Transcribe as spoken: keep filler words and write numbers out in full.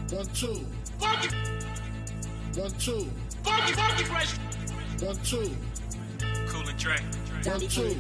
One, two. Funky. One, two. Funky, funky fresh. One, two. Cool and Dre. One, two.